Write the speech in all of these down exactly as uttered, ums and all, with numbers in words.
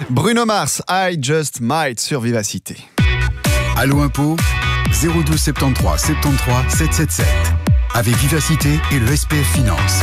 Bruno Mars, I Just Might sur Vivacité. Allo Impôt, zéro deux soixante-treize soixante-treize sept cent soixante-dix-sept. Avec Vivacité et le S P F Finance.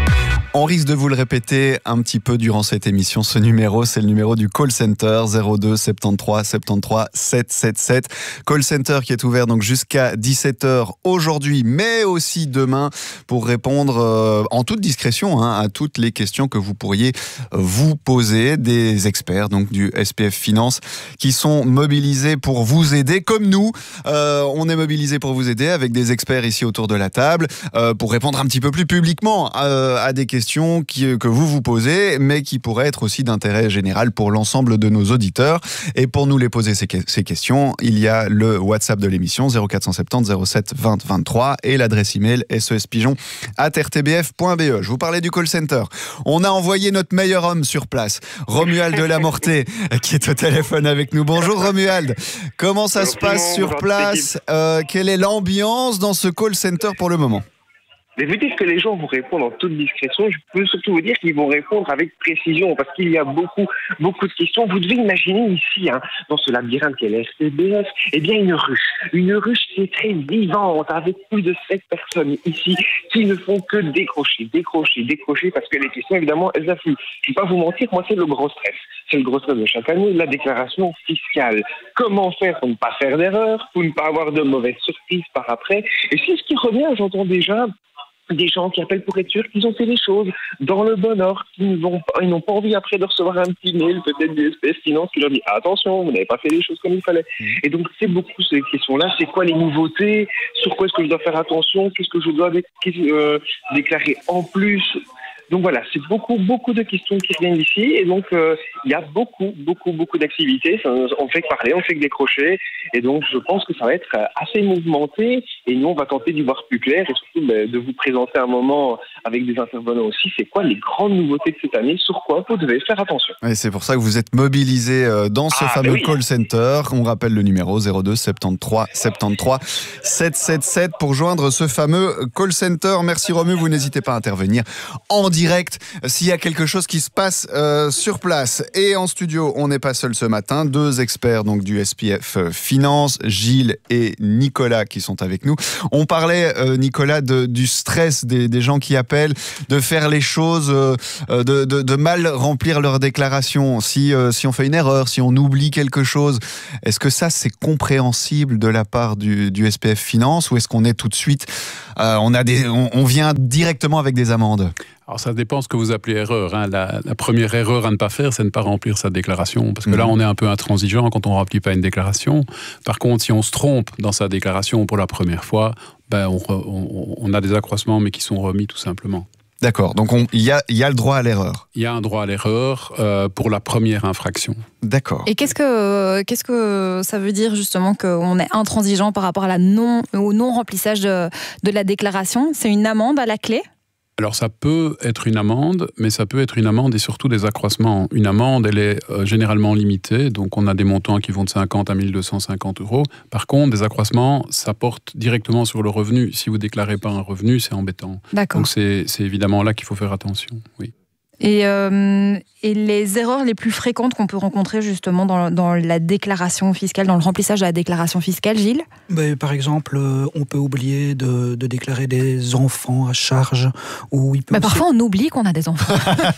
On risque de vous le répéter un petit peu durant cette émission. Ce numéro, c'est le numéro du call center zéro deux soixante-treize soixante-treize sept cent soixante-dix-sept. Call center qui est ouvert donc jusqu'à dix-sept heures aujourd'hui, mais aussi demain pour répondre euh, en toute discrétion hein, à toutes les questions que vous pourriez euh, vous poser. Des experts donc du S P F Finance qui sont mobilisés pour vous aider, comme nous. Euh, on est mobilisés pour vous aider avec des experts ici autour de la table euh, pour répondre un petit peu plus publiquement euh, à des questions Qui, que vous vous posez, mais qui pourraient être aussi d'intérêt général pour l'ensemble de nos auditeurs. Et pour nous les poser ces, ces questions, il y a le WhatsApp de l'émission zéro quatre cent soixante-dix zéro sept vingt vingt-trois et l'adresse email sespigeon arobase r t b f point b e. Je vous parlais du call center. On a envoyé notre meilleur homme sur place, Romuald de la Mortée, qui est au téléphone avec nous. Bonjour Romuald. Comment ça se passe sur place? euh, Quelle est l'ambiance dans ce call center pour le moment? Mais vous dites que les gens vont répondre en toute discrétion. Je peux surtout vous dire qu'ils vont répondre avec précision parce qu'il y a beaucoup, beaucoup de questions. Vous devez imaginer ici, hein, dans ce labyrinthe qu'est la R T B F, eh bien une ruche. Une ruche qui est très vivante avec plus de sept personnes ici qui ne font que décrocher, décrocher, décrocher parce que les questions, évidemment, elles affluent. Je ne vais pas vous mentir, moi, c'est le gros stress. C'est le gros stress de chaque année, la déclaration fiscale. Comment faire pour ne pas faire d'erreur, pour ne pas avoir de mauvaises surprises par après. Et c'est ce qui revient, j'entends déjà des gens qui appellent pour être sûrs qu'ils ont fait les choses dans le bon ordre, qu'ils n'ont pas, ils n'ont pas envie après de recevoir un petit mail peut-être du S P F Finance qui leur dit attention, vous n'avez pas fait les choses comme il fallait. Mmh. Et donc c'est beaucoup ces questions-là, c'est quoi les nouveautés, sur quoi est-ce que je dois faire attention, qu'est-ce que je dois dé- euh, déclarer en plus. Donc voilà, c'est beaucoup, beaucoup de questions qui reviennent ici. Et donc, il euh, y a beaucoup, beaucoup, beaucoup d'activités. Ça, on fait que parler, on fait que décrocher. Et donc, je pense que ça va être assez mouvementé. Et nous, on va tenter d'y voir plus clair et surtout bah, de vous présenter un moment avec des intervenants aussi. C'est quoi les grandes nouveautés de cette année? Sur quoi vous devez faire attention? Et c'est pour ça que vous êtes mobilisés dans ce ah, fameux bah oui. call center. On rappelle le numéro zéro deux soixante-treize soixante-treize sept cent soixante-dix-sept pour joindre ce fameux call center. Merci Romu, vous n'hésitez pas à intervenir en direct. direct s'il y a quelque chose qui se passe euh, sur place. Et en studio, on n'est pas seul ce matin. Deux experts donc du S P F Finance, Gilles et Nicolas qui sont avec nous. On parlait, euh, Nicolas, de, du stress des, des gens qui appellent, de faire les choses, euh, de, de, de mal remplir leur déclaration. Si, euh, si on fait une erreur, si on oublie quelque chose, est-ce que ça, c'est compréhensible de la part du, du S P F Finance ou est-ce qu'on est tout de suite, euh, on, a des, on, on vient directement avec des amendes? Alors ça dépend ce que vous appelez erreur. Hein. La, la première erreur à ne pas faire, c'est de ne pas remplir sa déclaration. Parce que mmh. là, on est un peu intransigeant quand on ne remplit pas une déclaration. Par contre, si on se trompe dans sa déclaration pour la première fois, ben on, on, on a des accroissements, mais qui sont remis tout simplement. D'accord, donc il y a, y a le droit à l'erreur. Il y a un droit à l'erreur euh, pour la première infraction. D'accord. Et qu'est-ce que, qu'est-ce que ça veut dire justement qu'on est intransigeant par rapport à la non, au non-remplissage de, de la déclaration? C'est une amende à la clé? Alors ça peut être une amende, mais ça peut être une amende et surtout des accroissements. Une amende, elle est euh, généralement limitée, donc on a des montants qui vont de cinquante à mille deux cent cinquante euros. Par contre, des accroissements, ça porte directement sur le revenu. Si vous ne déclarez pas un revenu, c'est embêtant. D'accord. Donc c'est, c'est évidemment là qu'il faut faire attention, oui. Et, euh, et les erreurs les plus fréquentes qu'on peut rencontrer justement dans, dans la déclaration fiscale, dans le remplissage de la déclaration fiscale, Gilles? Ben, par exemple, euh, on peut oublier de, de déclarer des enfants à charge. Ou il peut ben, aussi... Parfois, on oublie qu'on a des enfants.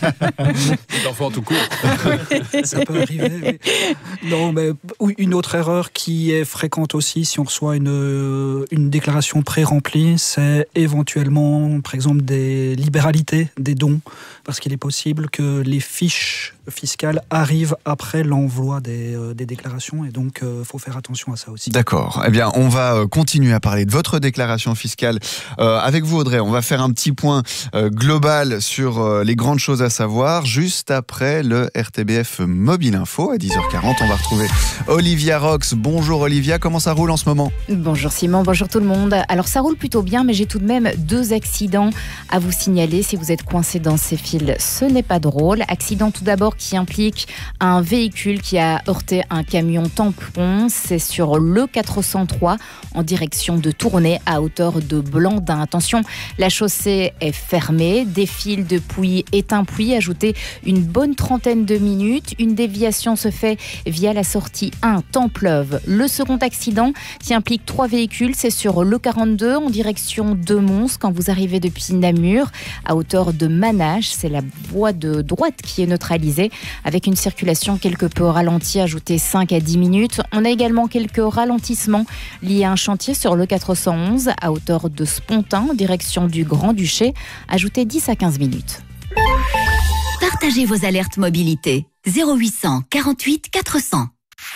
Des enfants tout court. Ça peut arriver, oui. Non, mais une autre erreur qui est fréquente aussi, si on reçoit une, une déclaration pré-remplie, c'est éventuellement, par exemple, des libéralités, des dons, parce qu'il est possible que les fiches fiscales arrivent après l'envoi des, euh, des déclarations et donc il euh, faut faire attention à ça aussi. D'accord. Eh bien, on va continuer à parler de votre déclaration fiscale euh, avec vous, Audrey. On va faire un petit point euh, global sur euh, les grandes choses à savoir juste après le R T B F Mobile Info à dix heures quarante. On va retrouver Olivia Rox. Bonjour Olivia, comment ça roule en ce moment? Bonjour Simon, bonjour tout le monde. Alors ça roule plutôt bien, mais j'ai tout de même deux accidents à vous signaler si vous êtes coincé dans ces fils ce ce n'est pas drôle. Accident tout d'abord qui implique un véhicule qui a heurté un camion tampon. C'est sur le quatre cent trois en direction de Tournai à hauteur de Blandin. Attention, la chaussée est fermée. Défile de Pouilly est un Pouilly. Ajoutez une bonne trentaine de minutes. Une déviation se fait via la sortie un Templeuve. Le second accident qui implique trois véhicules, c'est sur le quarante-deux en direction de Mons quand vous arrivez depuis Namur à hauteur de Manache. C'est la voie de droite qui est neutralisée avec une circulation quelque peu ralentie. Ajoutez cinq à dix minutes. On a également quelques ralentissements liés à un chantier sur le quatre cent onze à hauteur de Spontin en direction du Grand-Duché. Ajoutez dix à quinze minutes. Partagez vos alertes mobilité. zéro huit cent quarante-huit quatre cents.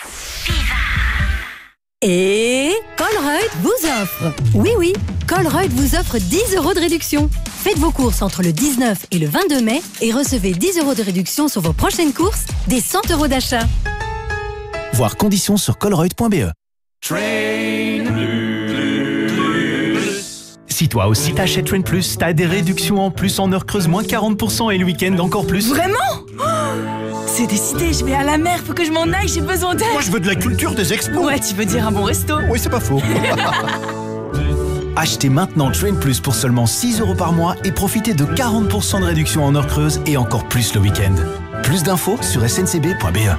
Et Colruyt vous offre. Oui, oui, Colruyt vous offre dix euros de réduction. Faites vos courses entre le dix-neuf et le vingt-deux mai et recevez dix euros de réduction sur vos prochaines courses, des cent euros d'achat. Voir conditions sur colruyt point b e. Train Plus. Si toi aussi t'achètes Train Plus, t'as des réductions en plus en heure creuse, moins quarante pour cent et le week-end encore plus. Vraiment ? Oh, c'est décidé, je vais à la mer, faut que je m'en aille, j'ai besoin d'aide. Moi je veux de la culture, des expos. Ouais, tu veux dire un bon resto. Oui, c'est pas faux. Achetez maintenant Train Plus pour seulement six euros par mois et profitez de quarante pour cent de réduction en heure creuse et encore plus le week-end. Plus d'infos sur s n c b point b e.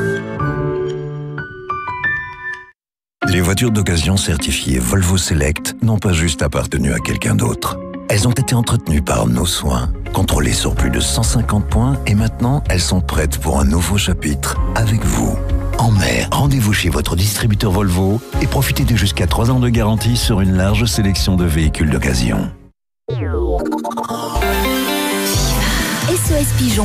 Les voitures d'occasion certifiées Volvo Select n'ont pas juste appartenu à quelqu'un d'autre. Elles ont été entretenues par nos soins, contrôlées sur plus de cent cinquante points et maintenant elles sont prêtes pour un nouveau chapitre avec vous. En mer, rendez-vous chez votre distributeur Volvo et profitez de jusqu'à trois ans de garantie sur une large sélection de véhicules d'occasion. S O S Pigeon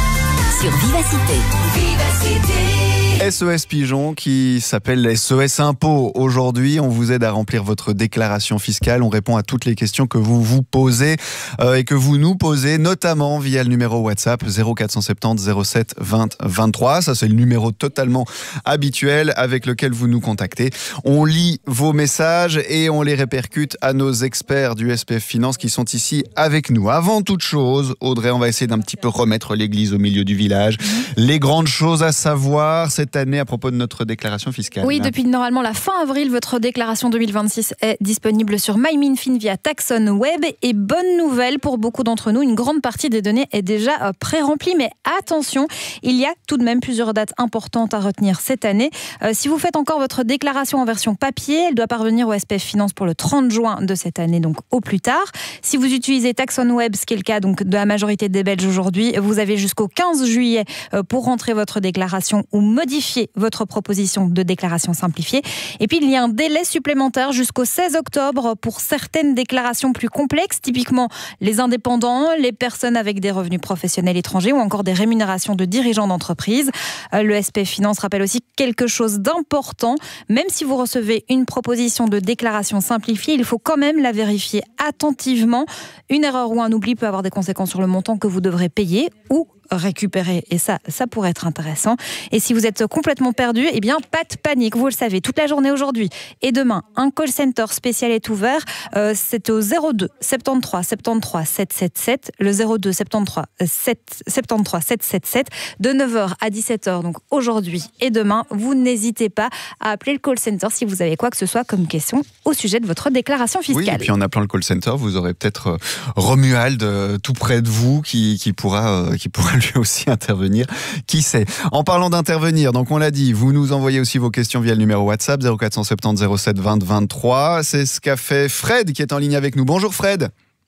sur Vivacité. Vivacité. S O S Pigeon qui s'appelle S O S Impôts. Aujourd'hui, on vous aide à remplir votre déclaration fiscale. On répond à toutes les questions que vous vous posez euh, et que vous nous posez, notamment via le numéro WhatsApp zéro quatre cent soixante-dix zéro sept vingt vingt-trois. Ça, c'est le numéro totalement habituel avec lequel vous nous contactez. On lit vos messages et on les répercute à nos experts du S P F Finance qui sont ici avec nous. Avant toute chose, Audrey, on va essayer d'un petit peu remettre l'église au milieu du village. Les grandes choses à savoir cette année à propos de notre déclaration fiscale. Oui, depuis normalement la fin avril, votre déclaration deux mille vingt-six est disponible sur MyMinFin via Taxon Web. Et bonne nouvelle pour beaucoup d'entre nous, une grande partie des données est déjà pré-remplie. Mais attention, il y a tout de même plusieurs dates importantes à retenir cette année. Euh, si vous faites encore votre déclaration en version papier, elle doit parvenir au S P F Finance pour le trente juin de cette année, donc au plus tard. Si vous utilisez Taxon Web, ce qui est le cas donc de la majorité des Belges aujourd'hui, vous avez jusqu'au quinze juillet pour rentrer votre déclaration ou modifier votre proposition de déclaration simplifiée. Et puis, il y a un délai supplémentaire jusqu'au seize octobre pour certaines déclarations plus complexes, typiquement les indépendants, les personnes avec des revenus professionnels étrangers ou encore des rémunérations de dirigeants d'entreprise. Le S P F Finance rappelle aussi quelque chose d'important. Même si vous recevez une proposition de déclaration simplifiée, il faut quand même la vérifier attentivement. Une erreur ou un oubli peut avoir des conséquences sur le montant que vous devrez payer ou récupérer, et ça, ça pourrait être intéressant. Et si vous êtes complètement perdu, eh bien, pas de panique, vous le savez, toute la journée aujourd'hui et demain, un call center spécial est ouvert, euh, c'est au zéro deux soixante-treize soixante-treize sept cent soixante-dix-sept, le zéro deux soixante-treize soixante-treize sept cent soixante-dix-sept, de neuf heures à dix-sept heures, donc aujourd'hui et demain, vous n'hésitez pas à appeler le call center si vous avez quoi que ce soit comme question au sujet de votre déclaration fiscale. Oui, et puis en appelant le call center, vous aurez peut-être Romuald euh, tout près de vous qui, qui pourra, euh, qui pourra lui aussi intervenir, qui sait. En parlant d'intervenir, donc on l'a dit, vous nous envoyez aussi vos questions via le numéro WhatsApp zéro quatre cent soixante-dix zéro sept vingt vingt-trois. C'est ce qu'a fait Fred qui est en ligne avec nous. Bonjour Fred.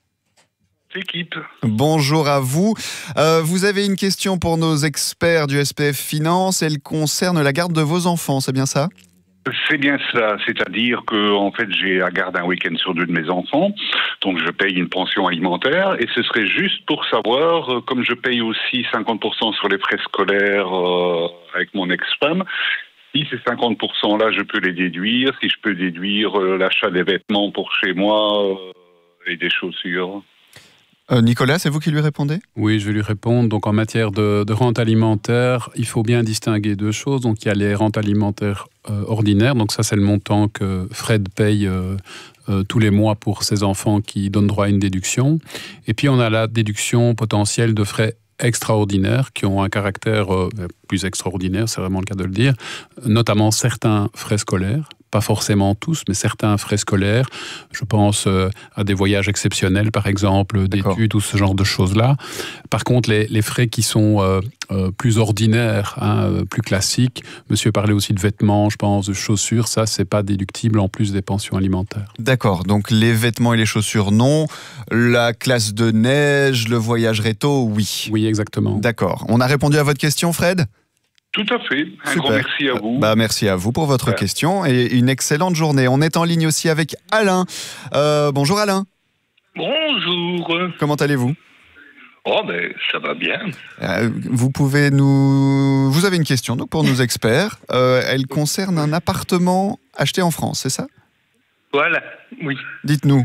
Équipe. Bonjour à vous. Euh, vous avez une question pour nos experts du S P F Finance. Elle concerne la garde de vos enfants, c'est bien ça ? C'est bien cela, c'est-à-dire que en fait j'ai à garde un week-end sur deux de mes enfants, donc je paye une pension alimentaire et ce serait juste pour savoir, euh, comme je paye aussi cinquante pour cent sur les frais scolaires euh, avec mon ex-femme, si ces cinquante pour cent là je peux les déduire, si je peux déduire euh, l'achat des vêtements pour chez moi euh, et des chaussures. Euh, Nicolas, c'est vous qui lui répondez ? Oui, je vais lui répondre. Donc, en matière de, de rente alimentaire, il faut bien distinguer deux choses. Donc, il y a les rentes alimentaires euh, ordinaires. Donc, ça, c'est le montant que Fred paye euh, euh, tous les mois pour ses enfants qui donnent droit à une déduction. Et puis, on a la déduction potentielle de frais extraordinaires qui ont un caractère euh, plus extraordinaire, c'est vraiment le cas de le dire, notamment certains frais scolaires. Pas forcément tous, mais certains frais scolaires. Je pense euh, à des voyages exceptionnels, par exemple, d'études ou ce genre de choses-là. Par contre, les, les frais qui sont euh, euh, plus ordinaires, hein, euh, plus classiques, monsieur parlait aussi de vêtements, je pense, de chaussures, ça, c'est pas déductible en plus des pensions alimentaires. D'accord, donc les vêtements et les chaussures, non. La classe de neige, le voyage réto, oui. Oui, exactement. D'accord. On a répondu à votre question, Fred ? Tout à fait. Un Super. grand merci à vous. Bah, merci à vous pour votre Ouais. question et une excellente journée. On est en ligne aussi avec Alain. Euh, bonjour Alain. Bonjour. Comment allez-vous ? Oh, ben, ça va bien. Euh, vous pouvez nous... Vous avez une question donc, pour nos experts. Euh, elle concerne un appartement acheté en France, c'est ça ? Voilà, oui. Dites-nous.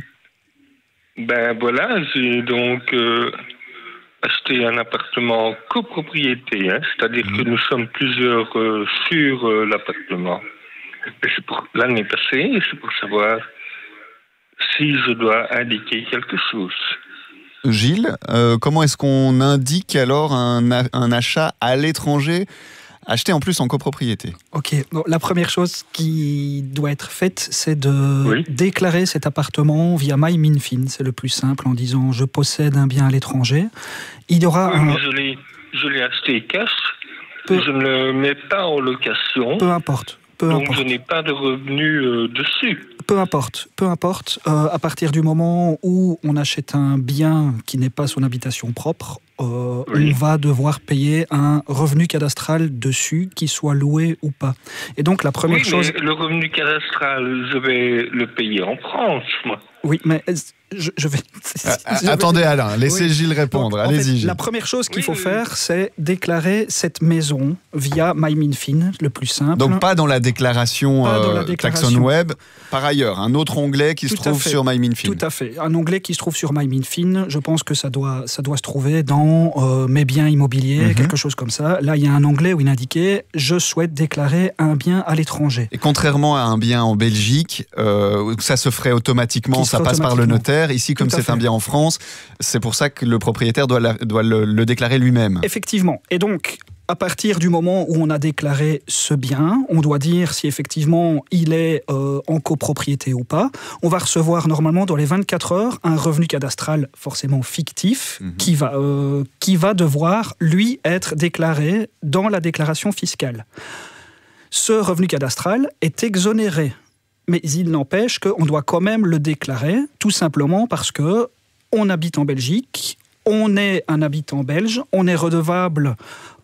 Ben voilà, j'ai donc euh, acheté un appartement en copropriété, hein, c'est-à-dire mmh. que nous sommes plusieurs euh, sur euh, l'appartement. Et c'est pour l'année passée, et c'est pour savoir si je dois indiquer quelque chose. Gilles, euh, comment est-ce qu'on indique alors un, un achat à l'étranger acheté en plus en copropriété ? Ok, bon, la première chose qui doit être faite, c'est de oui. déclarer cet appartement via MyMinFin. C'est le plus simple en disant « je possède un bien à l'étranger ». Il y aura oui, un... mais je l'ai, je l'ai acheté cash, Peu... je ne le mets pas en location. Peu importe. Peu donc importe. je n'ai pas de revenus euh, dessus. Peu importe, peu importe. Euh, à partir du moment où on achète un bien qui n'est pas son habitation propre, euh, oui. on va devoir payer un revenu cadastral dessus, qu'il soit loué ou pas. Et donc la première oui, chose... Mais le revenu cadastral, je vais le payer en France, moi. Oui, mais je, je vais... Ah, je attendez vais... Alain, laissez oui. Gilles répondre. Donc, allez-y fait, Gilles. La première chose qu'il oui, faut oui. faire, c'est déclarer cette maison via MyMinFin, le plus simple. Donc pas dans la déclaration, pas euh, dans la déclaration. Taxon Web, par ailleurs, un autre onglet qui Tout se trouve fait. sur MyMinFin. Tout à fait, un onglet qui se trouve sur MyMinFin, je pense que ça doit, ça doit se trouver dans euh, mes biens immobiliers, mm-hmm. quelque chose comme ça. Là, il y a un onglet où il indiquait « Je souhaite déclarer un bien à l'étranger ». Et contrairement à un bien en Belgique, euh, ça se ferait automatiquement, ça passe par le notaire. Ici, comme c'est un bien en France, c'est pour ça que le propriétaire doit, la, doit le, le déclarer lui-même. Effectivement. Et donc, à partir du moment où on a déclaré ce bien, on doit dire si effectivement il est euh, en copropriété ou pas. On va recevoir normalement dans les vingt-quatre heures un revenu cadastral forcément fictif mmh. qui, va, euh, qui va devoir, lui, être déclaré dans la déclaration fiscale. Ce revenu cadastral est exonéré. Mais il n'empêche qu'on doit quand même le déclarer, tout simplement parce qu'on habite en Belgique, on est un habitant belge, on est redevable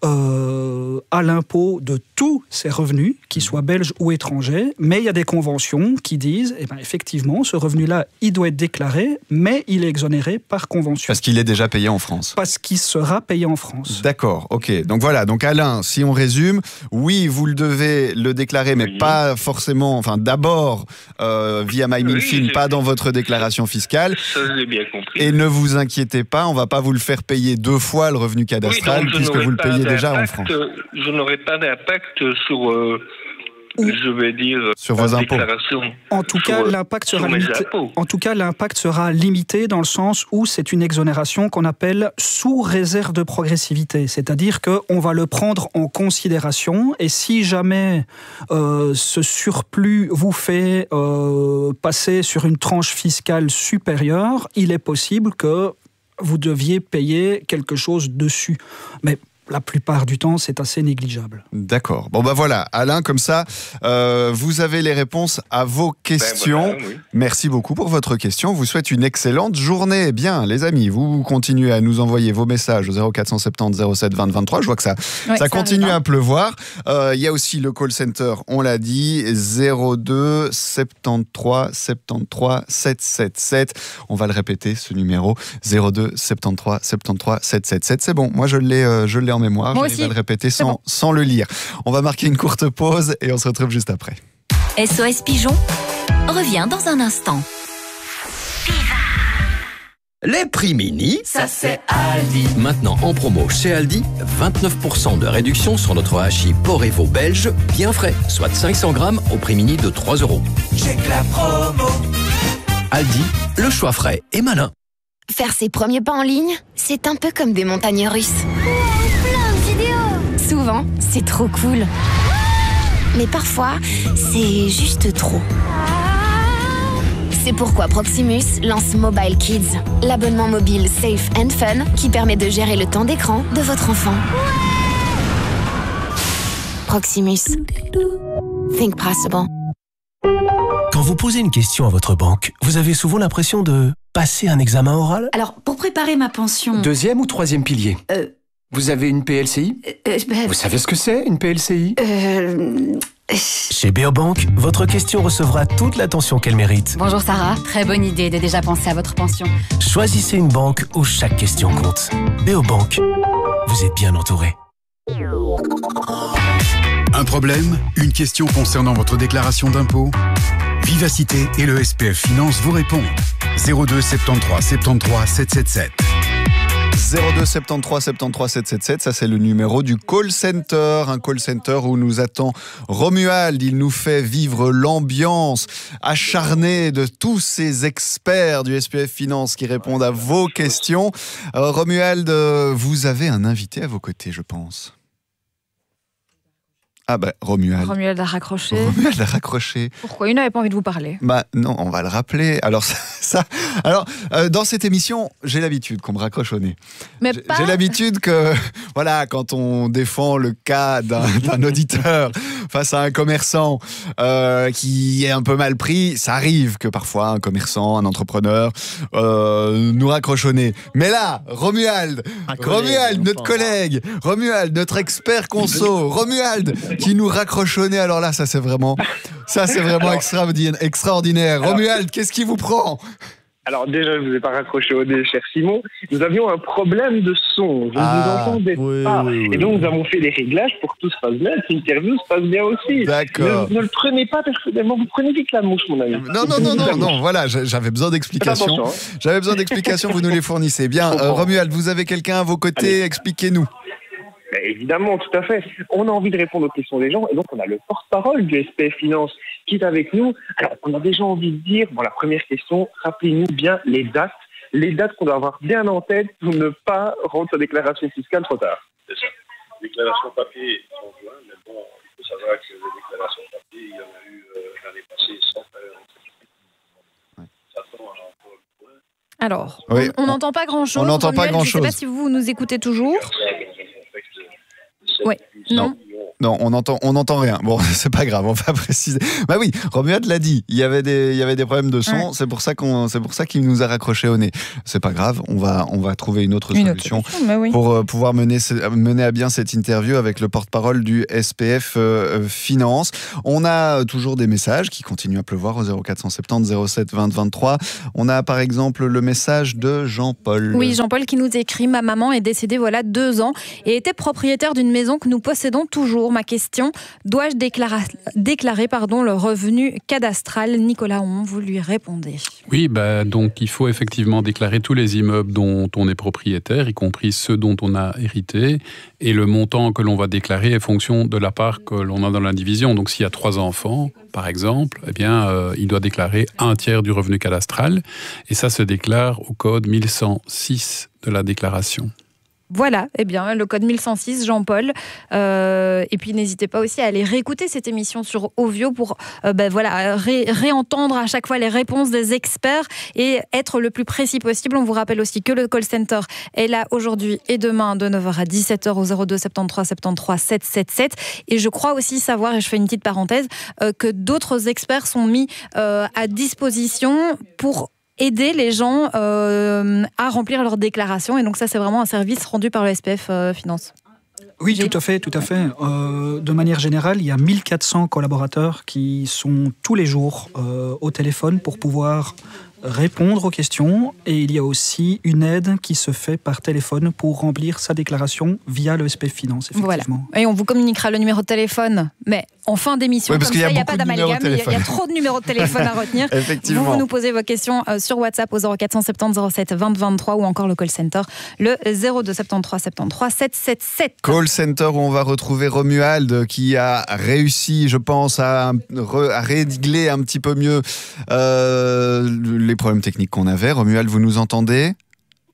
euh, à l'impôt de tous ses revenus, qu'ils soient belges ou étrangers, mais il y a des conventions qui disent, eh ben, effectivement, ce revenu-là, il doit être déclaré, mais il est exonéré par convention. Parce qu'il est déjà payé en France. Parce qu'il sera payé en France. D'accord, ok. Donc voilà, donc Alain, si on résume, oui, vous le devez le déclarer, mais oui. pas forcément, enfin d'abord euh, via MyMinFin, oui, pas dans votre déclaration fiscale. Ça, j'ai bien compris. Et ne vous inquiétez pas, on ne va pas vous le faire payer deux fois le revenu cadastral, oui, puisque vous le payez déjà en France. Je n'aurai pas d'impact sur, euh, je vais dire, sur vos impôts. En tout cas, sur, l'impact sera limité. En tout cas, l'impact sera limité dans le sens où c'est une exonération qu'on appelle sous réserve de progressivité, c'est-à-dire qu'on va le prendre en considération et si jamais euh, ce surplus vous fait euh, passer sur une tranche fiscale supérieure, il est possible que vous deviez payer quelque chose dessus. Mais la plupart du temps, c'est assez négligeable. D'accord. Bon, bah voilà, Alain, comme ça, euh, vous avez les réponses à vos questions. Ben voilà, oui. Merci beaucoup pour votre question. Je vous souhaite une excellente journée. Bien, les amis, vous continuez à nous envoyer vos messages au zéro quatre cent soixante-dix zéro sept vingt vingt-trois. Je vois que ça, ouais, ça, ça continue à pleuvoir. Il euh, y a aussi le call center, on l'a dit, zéro deux soixante-treize soixante-treize sept cent soixante-dix-sept. On va le répéter, ce numéro, zéro deux soixante-treize soixante-treize sept cent soixante-dix-sept. C'est bon, moi je l'ai, euh, je l'ai en mémoire, moi j'arrive à le répéter sans, bon. sans le lire. On va marquer une courte pause et on se retrouve juste après. S O S Pigeon revient dans un instant. Les prix mini, ça c'est Aldi. Maintenant en promo chez Aldi, vingt-neuf pour cent de réduction sur notre hachis Porevo belge, bien frais, soit cinq cents grammes au prix mini de trois euros. Check la promo. Aldi, le choix frais et malin. Faire ses premiers pas en ligne, c'est un peu comme des montagnes russes. Plein de vidéos. Souvent, c'est trop cool. Mais parfois, c'est juste trop. C'est pourquoi Proximus lance Mobile Kids, l'abonnement mobile safe and fun qui permet de gérer le temps d'écran de votre enfant. Proximus. Think possible. Quand vous posez une question à votre banque, vous avez souvent l'impression de passer un examen oral ? Alors, pour préparer ma pension... Deuxième ou troisième pilier euh, Vous avez une P L C I euh, ben, Vous savez ce que c'est, une P L C I euh, Chez Beobank, votre question recevra toute l'attention qu'elle mérite. Bonjour Sarah, très bonne idée de déjà penser à votre pension. Choisissez une banque où chaque question compte. Beobank, vous êtes bien entouré. Un problème? Une question concernant votre déclaration d'impôt? Vivacité et le S P F Finance vous répondent. zéro deux soixante-treize soixante-treize sept cent soixante-dix-sept. zéro deux soixante-treize soixante-treize sept cent soixante-dix-sept, ça c'est le numéro du call center, un call center où nous attend Romuald. Il nous fait vivre l'ambiance acharnée de tous ces experts du S P F Finance qui répondent à vos questions. Euh, Romuald, vous avez un invité à vos côtés, je pense. Ah bah, Romuald. Romuald a raccroché. Romuald a raccroché. Pourquoi? Il n'avait pas envie de vous parler. Bah non, on va le rappeler. Alors ça, ça alors euh, dans cette émission, j'ai l'habitude qu'on me raccroche au nez. Mais j'ai, pas... j'ai l'habitude que voilà, quand on défend le cas d'un, d'un auditeur face à un commerçant euh, qui est un peu mal pris, ça arrive que parfois un commerçant, un entrepreneur euh, nous raccroche au nez. Mais là, Romuald, Romuald, notre collègue, Romuald, notre expert conso, Romuald qui nous raccroche au nez. Alors là, ça c'est vraiment, ça c'est vraiment extraordinaire. extraordinaire. Alors, Romuald, qu'est-ce qui vous prend? Alors déjà, je ne vous ai pas raccroché au nez, cher Simon. Nous avions un problème de son. Je ne Ah, vous entendais oui, pas. oui, oui, Et donc, oui. nous avons fait des réglages pour que tout se passe bien, que l'interview se passe bien aussi. D'accord. Ne, ne le prenez pas personnellement. Vous prenez vite la mouche, mon ami. Non, non, non, non, non, voilà, j'a- j'avais besoin d'explications. Faites attention, hein. J'avais besoin d'explications, vous nous les fournissez. Bien, euh, Romuald, vous avez quelqu'un à vos côtés, expliquez-nous. Ben, évidemment, tout à fait. On a envie de répondre aux questions des gens et donc on a le porte-parole du S P F Finance qui est avec nous. Alors, on a déjà envie de dire, bon, la première question, rappelez-nous bien les dates, les dates qu'on doit avoir bien en tête pour ne pas rendre sa déclaration fiscale trop tard. C'est ça. Les déclarations papier sont juin, mais bon, il faut savoir que les déclarations papier, il y en a eu euh, l'année passée sans faire. Ça tombe encore le point. Alors, Oui, on n'entend pas grand-chose. on n'entend pas Romuald, Je ne sais grand-chose. pas si vous nous écoutez toujours. Oui, non. Non, on entend, on n'entend rien. Bon, c'est pas grave, on va préciser. Bah oui, Romuald l'a dit. Il y avait des, il y avait des problèmes de son. Ouais. C'est pour ça qu'on, c'est pour ça qu'il nous a raccroché au nez. C'est pas grave. On va, on va trouver une autre Une autre solution solution, mais oui. pour euh, pouvoir mener, ce- mener à bien cette interview avec le porte-parole du S P F euh, euh, Finance. On a euh, toujours des messages qui continuent à pleuvoir au zéro quatre cent soixante-dix zéro sept vingt vingt-trois. On a par exemple le message de Jean-Paul. Oui, Jean-Paul qui nous écrit: ma maman est décédée voilà deux ans et était propriétaire d'une maison que nous possédons toujours. Ma question: dois-je déclarer, déclarer pardon, le revenu cadastral? Nicolas Hon, vous lui répondez. Oui, bah, donc il faut effectivement déclarer tous les immeubles dont on est propriétaire, y compris ceux dont on a hérité, et le montant que l'on va déclarer est fonction de la part que l'on a dans la division. Donc s'il y a trois enfants, par exemple, eh bien, euh, il doit déclarer un tiers du revenu cadastral, et ça se déclare au code mille cent six de la déclaration. Voilà, eh bien, le code mille cent six, Jean-Paul. Euh, et puis, n'hésitez pas aussi à aller réécouter cette émission sur Ovio pour euh, ben, voilà, ré- réentendre à chaque fois les réponses des experts et être le plus précis possible. On vous rappelle aussi que le call center est là aujourd'hui et demain de neuf heures à dix-sept heures au zéro deux soixante-treize soixante-treize sept cent soixante-dix-sept. Et je crois aussi savoir, et je fais une petite parenthèse, euh, que d'autres experts sont mis euh, à disposition pour aider les gens euh, à remplir leur déclaration. Et donc ça, c'est vraiment un service rendu par le S P F euh, Finance. Oui, tout à fait, tout à fait. Euh, de manière générale, il y a mille quatre cents collaborateurs qui sont tous les jours euh, au téléphone pour pouvoir répondre aux questions. Et il y a aussi une aide qui se fait par téléphone pour remplir sa déclaration via le S P F Finance, effectivement. Voilà. Et on vous communiquera le numéro de téléphone, mais en fin d'émission, Oui, comme parce qu'il y ça, a il n'y a beaucoup pas de numéros de d'amalgame, il y a- il y, a téléphone. trop de numéros de téléphone à retenir. Effectivement. Vous, vous nous posez vos questions euh, sur WhatsApp au zéro quatre cent soixante-dix zéro sept vingt vingt-trois ou encore le call center, le zéro deux soixante-treize soixante-treize sept cent soixante-dix-sept. Call center où on va retrouver Romuald qui a réussi, je pense, à, re- à régler un petit peu mieux euh, les problèmes techniques qu'on avait. Romuald, vous nous entendez ?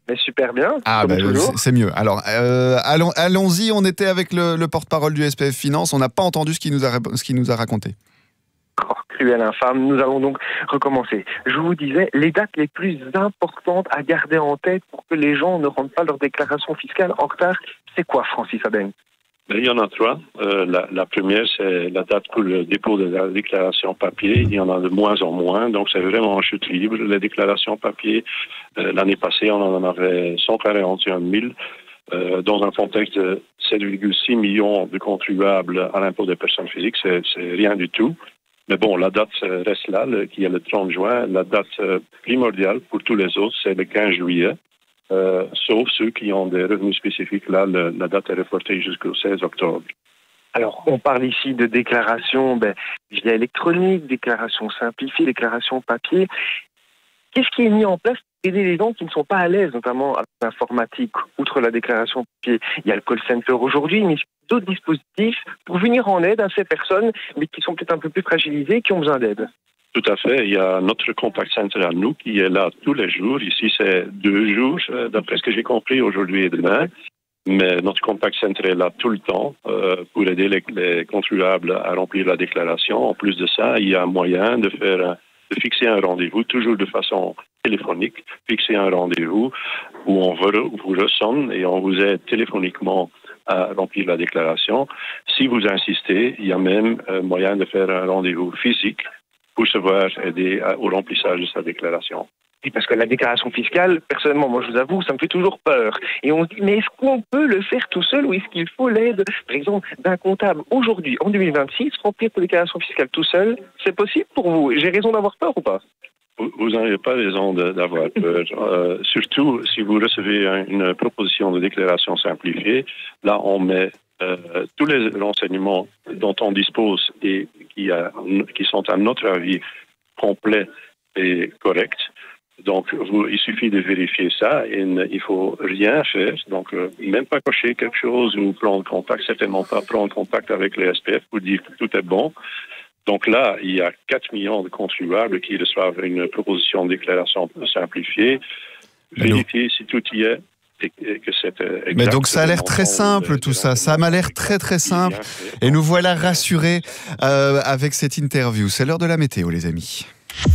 Mais super bien. Ah bah, c'est, c'est mieux. Alors, euh, allons, allons-y, on était avec le, le porte-parole du S P F Finance, on n'a pas entendu ce qu'il nous a, ce qu'il nous a raconté. Oh, cruel infâme, nous allons donc recommencer. Je vous disais, les dates les plus importantes à garder en tête pour que les gens ne rendent pas leur déclaration fiscale en retard, c'est quoi, Francis Aben? Il y en a trois. Euh, la, la première, c'est la date pour le dépôt de la déclaration papier. Il y en a de moins en moins, donc c'est vraiment en chute libre. Les déclarations papier, euh, l'année passée, on en avait cent quarante et un mille. Euh, dans un contexte de sept virgule six millions de contribuables à l'impôt des personnes physiques, c'est, c'est rien du tout. Mais bon, la date reste là, le, qui est le trente juin. La date euh, primordiale pour tous les autres, c'est le quinze juillet. Euh, sauf ceux qui ont des revenus spécifiques. Là, le, la date est reportée jusqu'au seize octobre. Alors, on parle ici de déclaration ben, via électronique, déclaration simplifiée, déclaration papier. Qu'est-ce qui est mis en place pour aider les gens qui ne sont pas à l'aise, notamment avec l'informatique, outre la déclaration papier? Il y a le call center aujourd'hui, mais d'autres dispositifs pour venir en aide à ces personnes, mais qui sont peut-être un peu plus fragilisées, qui ont besoin d'aide. Tout à fait. Il y a notre contact center à nous qui est là tous les jours. Ici, c'est deux jours, d'après ce que j'ai compris, aujourd'hui et demain. Mais notre contact center est là tout le temps euh, pour aider les, les contribuables à remplir la déclaration. En plus de ça, il y a moyen de faire un, de fixer un rendez-vous, toujours de façon téléphonique, fixer un rendez-vous où on vous, vous ressonne et on vous aide téléphoniquement à remplir la déclaration. Si vous insistez, il y a même euh, moyen de faire un rendez-vous physique pour se voir aider au remplissage de sa déclaration. Oui, parce que la déclaration fiscale, personnellement, moi je vous avoue, ça me fait toujours peur. Et on se dit, mais est-ce qu'on peut le faire tout seul ou est-ce qu'il faut l'aide, par exemple, d'un comptable aujourd'hui, en deux mille vingt-six, remplir sa déclaration fiscale tout seul? C'est possible pour vous? J'ai raison d'avoir peur ou pas? Vous n'avez pas raison de, d'avoir peur. Euh, surtout si vous recevez une proposition de déclaration simplifiée, là on met euh, tous les renseignements dont on dispose et qui, a, qui sont à notre avis complets et corrects. Donc vous, il suffit de vérifier ça et il ne faut rien faire. Donc euh, même pas cocher quelque chose ou prendre contact, certainement pas prendre contact avec les S P F pour dire que tout est bon. Donc là, il y a quatre millions de contribuables qui reçoivent une proposition de déclaration simplifiée. Vérifiez si tout y est et que c'est exact. Mais donc ça a l'air très simple tout ça. Ça m'a l'air très très simple. Et nous voilà rassurés euh, avec cette interview. C'est l'heure de la météo, les amis.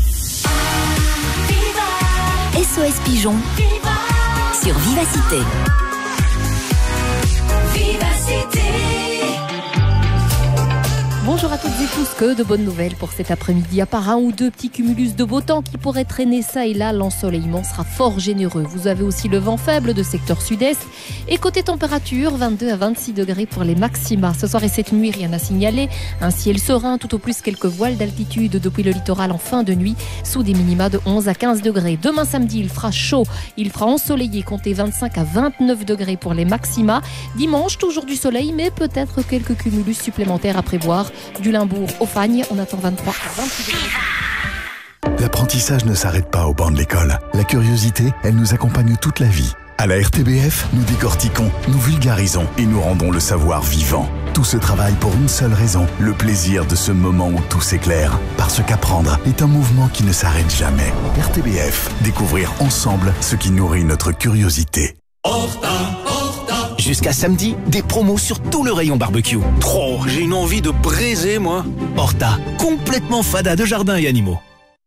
S O S Pigeon sur Vivacité. Vivacité. Bonjour à toutes et tous, que de bonnes nouvelles pour cet après-midi. À part un ou deux petits cumulus de beau temps qui pourraient traîner ça et là, l'ensoleillement sera fort généreux. Vous avez aussi le vent faible de secteur sud-est. Et côté température, vingt-deux à vingt-six degrés pour les maxima. Ce soir et cette nuit, rien à signaler. Un ciel serein, tout au plus quelques voiles d'altitude depuis le littoral en fin de nuit, sous des minima de onze à quinze degrés. Demain samedi, il fera chaud. Il fera ensoleillé, comptez vingt-cinq à vingt-neuf degrés pour les maxima. Dimanche, toujours du soleil, mais peut-être quelques cumulus supplémentaires à prévoir. Du Limbourg au Fagne, on attend vingt-trois à vingt-six degrés. L'apprentissage ne s'arrête pas au banc de l'école. La curiosité, elle nous accompagne toute la vie. À la R T B F, nous décortiquons, nous vulgarisons et nous rendons le savoir vivant. Tout ce travail pour une seule raison, le plaisir de ce moment où tout s'éclaire. Parce qu'apprendre est un mouvement qui ne s'arrête jamais. R T B F, découvrir ensemble ce qui nourrit notre curiosité. Jusqu'à samedi, des promos sur tout le rayon barbecue. Trop, j'ai une envie de braiser, moi. Horta, complètement fada de jardins et animaux.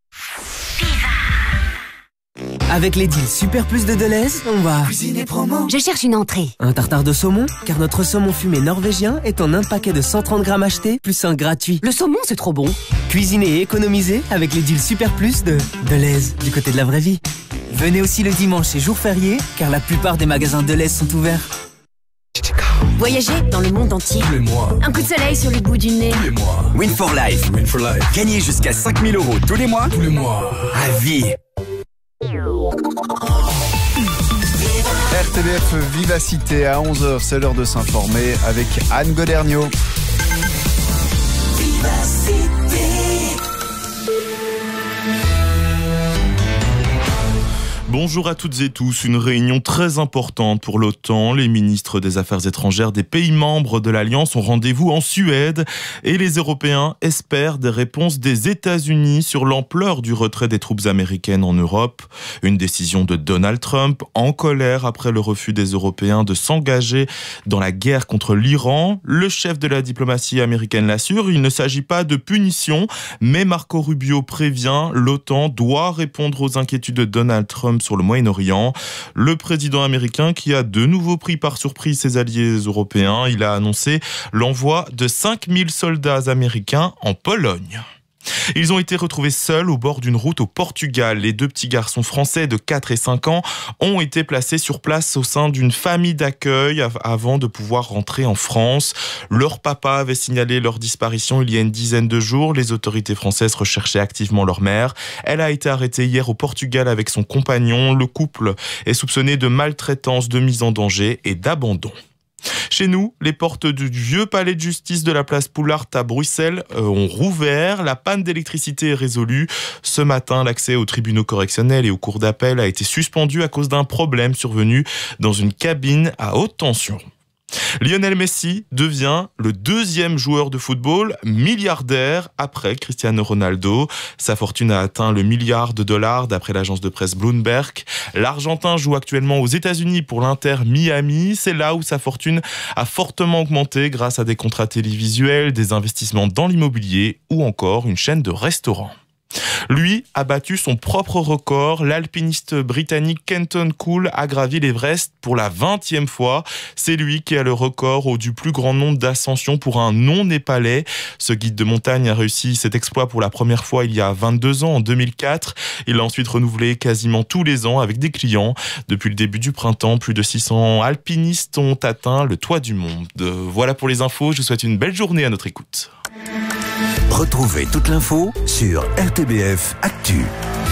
Avec les deals Super Plus de Deleuze, on va cuisiner promo. Je cherche une entrée. Un tartare de saumon, car notre saumon fumé norvégien est en un paquet de cent trente grammes achetés, plus un gratuit. Le saumon, c'est trop bon. Cuisiner et économiser avec les deals Super Plus de Deleuze, du côté de la vraie vie. Venez aussi le dimanche et jour férié, car la plupart des magasins Deleuze sont ouverts. Voyager dans le monde entier. Tous les mois. Un coup de soleil sur le bout du nez. Tous les mois. Win for Life. Win for Life. Gagnez jusqu'à cinq mille euros tous les mois. Tous les mois. À vie. R T B F Vivacité à onze heures, c'est l'heure de s'informer avec Anne Goderniot. Bonjour à toutes et tous. Une réunion très importante pour l'OTAN. Les ministres des Affaires étrangères des pays membres de l'Alliance ont rendez-vous en Suède et les Européens espèrent des réponses des États-Unis sur l'ampleur du retrait des troupes américaines en Europe. Une décision de Donald Trump en colère après le refus des Européens de s'engager dans la guerre contre l'Iran. Le chef de la diplomatie américaine l'assure, il ne s'agit pas de punition, mais Marco Rubio prévient, l'OTAN doit répondre aux inquiétudes de Donald Trump sur le Moyen-Orient. Le président américain qui a de nouveau pris par surprise ses alliés européens, il a annoncé l'envoi de cinq mille soldats américains en Pologne. Ils ont été retrouvés seuls au bord d'une route au Portugal. Les deux petits garçons français de quatre et cinq ans ont été placés sur place au sein d'une famille d'accueil avant de pouvoir rentrer en France. Leur papa avait signalé leur disparition il y a une dizaine de jours. Les autorités françaises recherchaient activement leur mère. Elle a été arrêtée hier au Portugal avec son compagnon. Le couple est soupçonné de maltraitance, de mise en danger et d'abandon. Chez nous, les portes du vieux palais de justice de la place Poulart à Bruxelles euh, ont rouvert. La panne d'électricité est résolue. Ce matin, l'accès aux tribunaux correctionnels et aux cours d'appel a été suspendu à cause d'un problème survenu dans une cabine à haute tension. Lionel Messi devient le deuxième joueur de football milliardaire après Cristiano Ronaldo. Sa fortune a atteint le milliard de dollars d'après l'agence de presse Bloomberg. L'Argentin joue actuellement aux États-Unis pour l'Inter Miami. C'est là où sa fortune a fortement augmenté grâce à des contrats télévisuels, des investissements dans l'immobilier ou encore une chaîne de restaurants. Lui a battu son propre record. L'alpiniste britannique Kenton Cool a gravi l'Everest pour la vingtième fois. C'est lui qui a le record du plus grand nombre d'ascensions pour un non-népalais. Ce guide de montagne a réussi cet exploit pour la première fois il y a vingt-deux ans, en deux mille quatre. Il l'a ensuite renouvelé quasiment tous les ans avec des clients. Depuis le début du printemps, plus de six cents alpinistes ont atteint le toit du monde. Voilà pour les infos. Je vous souhaite une belle journée à notre écoute. Retrouvez toute l'info sur R T B F Actu.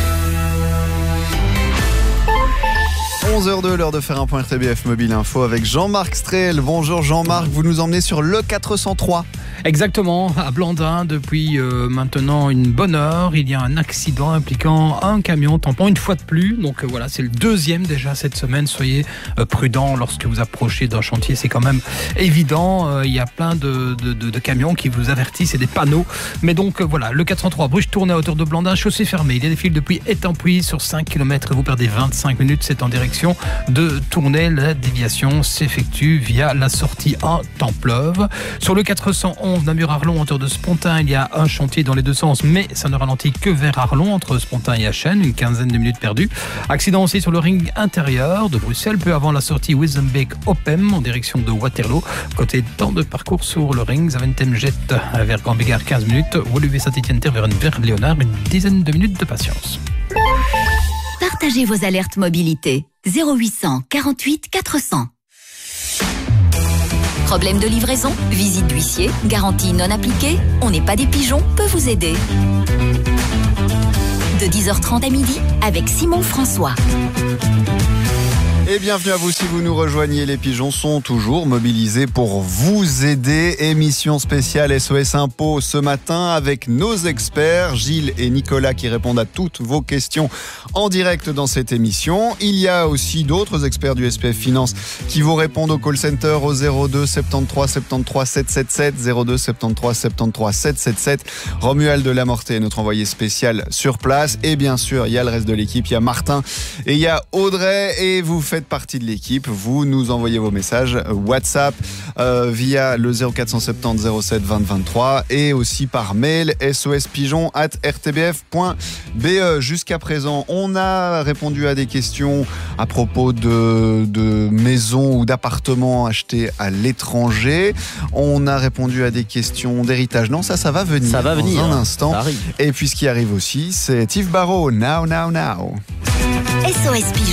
onze heures deux, l'heure de faire un point R T B F Mobile Info avec Jean-Marc Strel. Bonjour Jean-Marc, vous nous emmenez sur le quatre cent trois. Exactement, à Blandin, depuis euh, maintenant une bonne heure, il y a un accident impliquant un camion tampon une fois de plus. Donc euh, voilà, c'est le deuxième déjà cette semaine. Soyez euh, prudents lorsque vous approchez d'un chantier, c'est quand même évident. Euh, il y a plein de, de, de, de camions qui vous avertissent et des panneaux. Mais donc euh, voilà, le quatre cent trois, Bruges tournée à hauteur de Blandin, chaussée fermée. Il y a des fils depuis Étampouy sur cinq kilomètres et vous perdez vingt-cinq minutes. C'est en direction de Tournai. La déviation s'effectue via la sortie un Templeuve. Sur le quatre cent onze, Namur-Arlon, hauteur de Spontin, il y a un chantier dans les deux sens, mais ça ne ralentit que vers Arlon, entre Spontin et Achen, une quinzaine de minutes perdues. Accident aussi sur le ring intérieur de Bruxelles, peu avant la sortie Wissembeek-Oppem, en direction de Waterloo. Côté temps de parcours sur le ring, Zaventem-Jet vers Grand-Bégard, quinze minutes. Woluwe-Saint-Étienne-Taverne vers Léonard, une dizaine de minutes de patience. Partagez vos alertes mobilité. zéro huit cent quarante-huit quatre cents. Problème de livraison? Visite d'huissier? Garantie non appliquée? On n'est pas des pigeons peut vous aider. De dix heures trente à midi avec Simon François. Et bienvenue à vous si vous nous rejoignez. Les pigeons sont toujours mobilisés pour vous aider. Émission spéciale S O S Impôts ce matin avec nos experts Gilles et Nicolas qui répondent à toutes vos questions en direct dans cette émission. Il y a aussi d'autres experts du S P F Finance qui vous répondent au call center au zéro deux soixante-treize soixante-treize sept cent soixante-dix-sept, zéro deux soixante-treize soixante-treize sept cent soixante-dix-sept. Romuald de Lamorté est notre envoyé spécial sur place. Et bien sûr, il y a le reste de l'équipe. Il y a Martin et il y a Audrey et vous faites partie de l'équipe, vous nous envoyez vos messages WhatsApp euh, via le zéro quatre cent soixante-dix zéro sept vingt vingt-trois et aussi par mail sospigeon arobase r t b f point b e. Jusqu'à présent, on a répondu à des questions à propos de, de maisons ou d'appartements achetés à l'étranger. On a répondu à des questions d'héritage. Non, ça, ça va venir. Ça va dans venir. un instant. Ça arrive. Et puis ce qui arrive aussi, c'est Yves Barrault. Now, now, now. S O S Pigeon.